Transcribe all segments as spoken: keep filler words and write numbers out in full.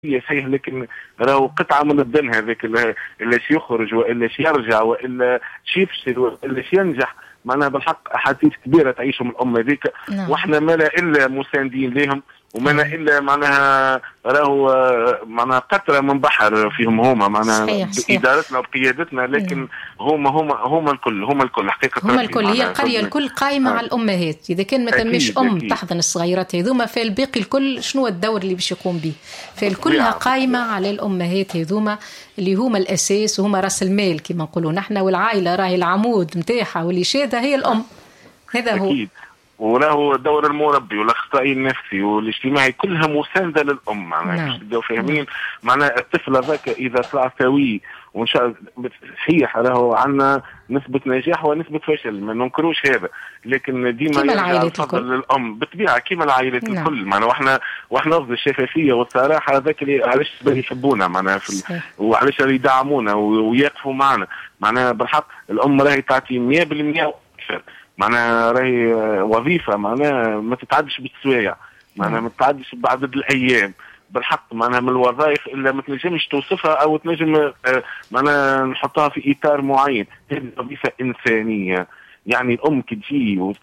صحيح، لكن راهو قطعه من الدم هذاك اللي شي يخرج والا شي يرجع والا شي يفشل والا شي ينجح. معناها بالحق احاديث كبيره تعيشهم الامه هذيك، نعم. واحنا ما لا الا مساندين لهم وما لا الا معناها راهو معناها قطره من بحر فيهم هما معناها بادارتنا وبقيادتنا، لكن نعم. هما هما هما الكل هما الكل حقيقه هما الكل. هي القريه الكل قايمه آه. على الامهات. اذا كان ما تمش ام أكيد. تحضن الصغيرات هذوما، فالباقي الكل شنو الدور اللي باش يقوم به؟ فالكلها قايمه على الامهات هذوما اللي هما الاساس وهما راس المال كما نقولوا نحن، والعائله راهي العمود نتاعها واللي شاده هي الام. هذا هو أكيد. وله دور المربي والاخصائي النفسي والاجتماعي كلها مسانده للام. معناها باش تبداو فاهمين معناها الطفل هذاك اذا طلع سوي وان شاء الله صحيح راهو عندنا نسبه نجاح ونسبه فشل، ما ننكروش هذا، لكن ديما يرجع الفضل للام بالطبيعه كيما العائلات نعم. الكل معناها واحنا واحنا نفضل الشفافيه والصراحه هذاك اللي علاش يحبونا معناها في وعلاش يدعمونا ويقفوا معنا. معناها بالحق الام راهي تعطي مية بالمية اكثر، معناها راهي وظيفه معناها ما تتعدش بالسوايع، معناها ما تتعدش بعدد الايام بالحق. معناها من الوظائف الا ما تنجمش توصفها او تنجم معناها نحطها في اطار معين. هذه وظيفه انسانيه، يعني الام كي تجي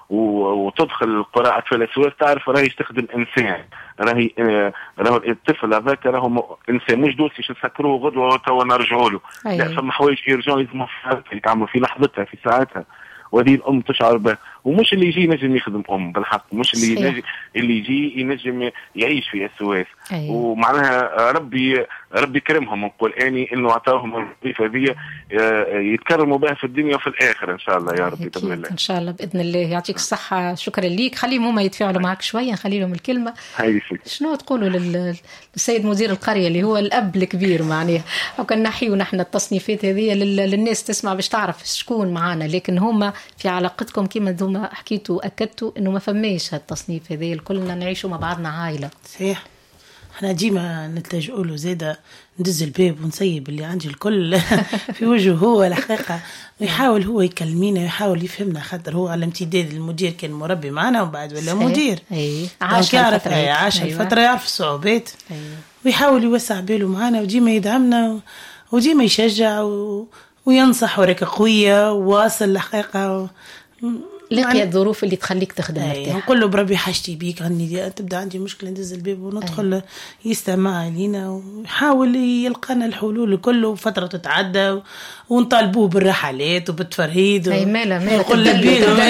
وتدخل قراءه فلسفه تعرف راهي تخدم انسان، راهي راهو الطفل هذاك راهو انسان مش دوسي باش نسكروه غدوه وتوا نرجعوا له. لا، فما حوايج يرجعوا لازم يتعاملوا في لحظتها في ساعتها، وهذه الام تشعر به. ومش اللي يجي ينجم يخدم ام بالحق، مش اللي ينجم اللي يجي ينجم يعيش في اسواس. أيوة. ومعناها ربي ربي كرمهم نقول اني انه اعطاهم الوظيفه هذه يتكرموا بها في الدنيا وفي الاخره ان شاء الله يا ربي باذن الله. ان شاء الله باذن الله. يعطيك الصحه. شكرا ليك. خليهم هما يتفاعلوا معك شويه، نخلي لهم الكلمه. شنو تقولوا للسيد مدير القريه اللي هو الاب الكبير معناها؟ او كان نحيو نحن التصنيفات هذه للناس تسمع باش تعرف شكون معانا، لكن هما في علاقتكم كما انتم حكيتوا اكدتوا انه ما فماش هالتصنيف هذا، كلنا نعيشوا مع بعضنا عائله. صحيح. احنا ديما نتلجؤوا له زاده، ندز الباب ونسيب اللي عندي الكل في وجهه هو الحقيقه، ويحاول هو يكلمينا ويحاول يفهمنا، خاطر هو على امتداد المدير كان مربي معنا ومن بعد ولا مدير. اي عاش الفتره عاش أيوة. الفتره يعرف الصعوبات. أيوة. ويحاول يوسع باله معنا وديما يدعمنا وديما يشجع و... وينصح ورقه قويه وواصل الحقيقه و... لقي الظروف اللي تخليك تخدم مرتاح. نقول له بربي حاجتي بيك، غني تبدا عندي مشكله ندز الباب وندخل أي. يستمع لينا ويحاول يلقانا الحلول كله، فتره تتعدى ونطالبوه بالرحلات وبالتفرهيد. اي مالا مالا نقول له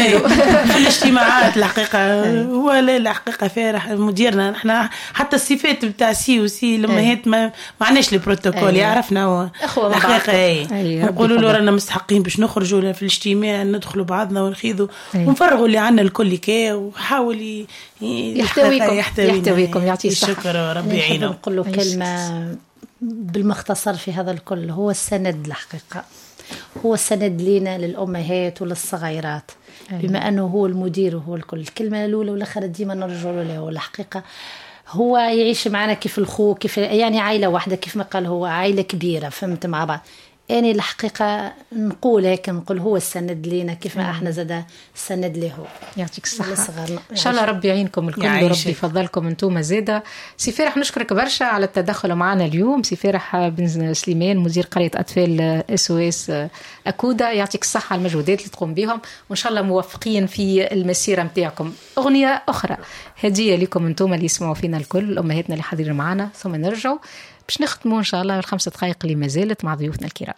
في الاجتماعات الحقيقه هو لا الحقيقه فارح مديرنا. نحن حتى الصفات بتاع سي وسي الامهات ما معناش البروتوكول يعرفنا الحقيقه. نقولوا له رانا مستحقين باش نخرجوا في الاجتماع ندخلوا بعضنا ونخيذوا ونفرغوا اللي عنا الكل كي، وحاول يحتويكم يحتويكم. يعطيه الصحة. شكرا ربي يعينه. نقول له كلمة بالمختصر في هذا الكل، هو السند الحقيقة، هو السند لنا للأمهات وللصغيرات. أيوة. بما أنه هو المدير وهو الكل. الكلمة الأولى والآخرة ديما نرجع له الحقيقة، هو يعيش معنا كيف الخو، كيف يعني عائلة واحدة، كيف ما قال هو عائلة كبيرة فهمت مع بعض. أنا الحقيقة نقول هيك، نقول هو السند لينا كيف ما احنا زادا السند له. يعطيك الصحة. إن شاء الله ربي يعينكم الكل وربي يفضلكم أنتم زادا. سي فرح نشكرك برشا على التدخل معنا اليوم. سي فرح بن سليمان مدير قرية أطفال اس او اس أكودا، يعطيك الصحة على المجهودات اللي تقوم بهم، وإن شاء الله موفقين في المسيرة متاعكم. أغنية أخرى هدية لكم أنتم اللي يسمعوا فينا الكل، أمهاتنا اللي حاضرين معنا، ثم نرجعوا باش نختموا إن شاء الله الخمس دقائق اللي ما زالت مع ضيوفنا الكرام.